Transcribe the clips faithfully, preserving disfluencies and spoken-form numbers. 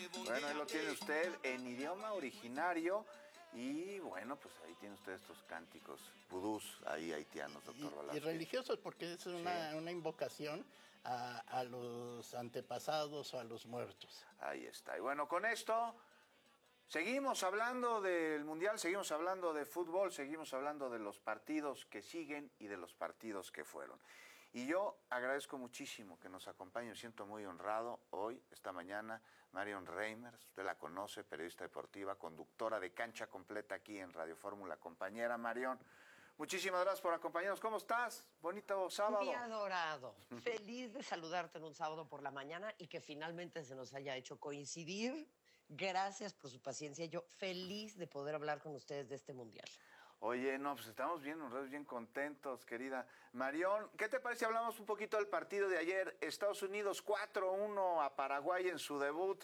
Bueno, ahí lo tiene usted en idioma originario. Y bueno, pues ahí tiene usted estos cánticos vudús ahí haitianos, doctor Y, Velázquez. y religiosos, porque es una, Sí. una invocación a, a los antepasados o a los muertos. Ahí está. Y bueno, con esto seguimos hablando del Mundial, seguimos hablando de fútbol, seguimos hablando de los partidos que siguen y de los partidos que fueron. Y yo agradezco muchísimo que nos acompañe, me siento muy honrado hoy, esta mañana, Marion Reimers, usted la conoce, periodista deportiva, conductora de Cancha Completa aquí en Radio Fórmula. Compañera Marion, muchísimas gracias por acompañarnos. ¿Cómo estás? Bonito sábado. Mi adorado, feliz de saludarte en un sábado por la mañana y que finalmente se nos haya hecho coincidir. Gracias por su paciencia. Yo feliz de poder hablar con ustedes de este Mundial. Oye, no, pues estamos bien honrados, bien contentos, querida Marion. ¿Qué te parece si hablamos un poquito del partido de ayer? Estados Unidos cuatro uno a Paraguay en su debut.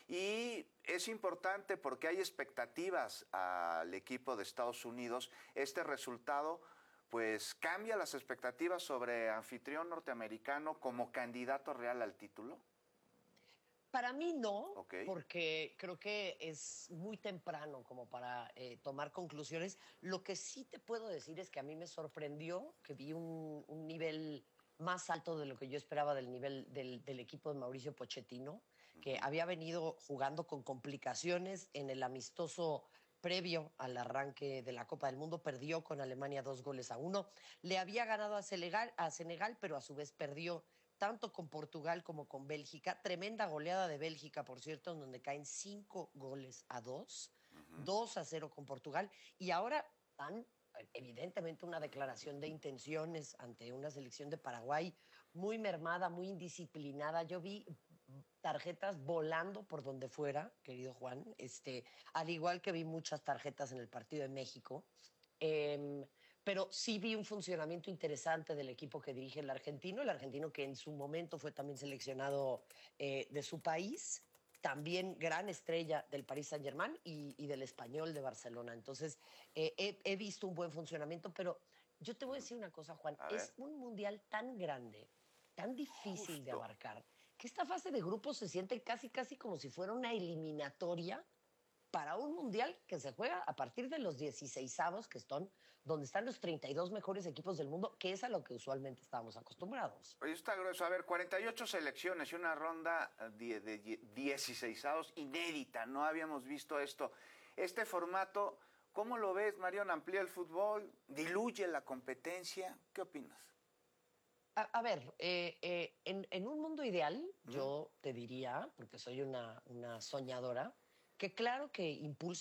Y es importante porque hay expectativas al equipo de Estados Unidos. Este resultado pues cambia las expectativas sobre anfitrión norteamericano como candidato real al título. Para mí no, Okay. porque creo que es muy temprano como para eh, tomar conclusiones. Lo que sí te puedo decir es que a mí me sorprendió que vi un, un nivel más alto de lo que yo esperaba del nivel del, del equipo de Mauricio Pochettino, que uh-huh. había venido jugando con complicaciones en el amistoso previo al arranque de la Copa del Mundo. Perdió con Alemania dos goles a uno. Le había ganado a Senegal, a Senegal, pero a su vez perdió tanto con Portugal como con Bélgica. Tremenda goleada de Bélgica, por cierto, en donde caen cinco goles a dos, uh-huh. dos a cero con Portugal. Y ahora dan, evidentemente, una declaración de intenciones ante una selección de Paraguay muy mermada, muy indisciplinada. Yo vi tarjetas volando por donde fuera, querido Juan, este, al igual que vi muchas tarjetas en el partido de México. Eh, pero sí vi un funcionamiento interesante del equipo que dirige el argentino, el argentino que en su momento fue también seleccionado eh, de su país, también gran estrella del Paris Saint-Germain y, y del Español de Barcelona. Entonces, eh, he, he visto un buen funcionamiento, pero yo te voy a decir una cosa, Juan, es un mundial tan grande, tan difícil Justo. de abarcar, que esta fase de grupos se siente casi, casi como si fuera una eliminatoria para un mundial que se juega a partir de los dieciseisavos, que están donde están los treinta y dos mejores equipos del mundo, que es a lo que usualmente estábamos acostumbrados. Oye, está grueso. A ver, cuarenta y ocho selecciones y una ronda de, de dieciseisavos inédita. No habíamos visto esto. Este formato, ¿cómo lo ves, Marion? ¿Amplía el fútbol? ¿Diluye la competencia? ¿Qué opinas? A, a ver, eh, eh, en, en un mundo ideal, ¿Mm? yo te diría, porque soy una, una soñadora, que claro que impulsa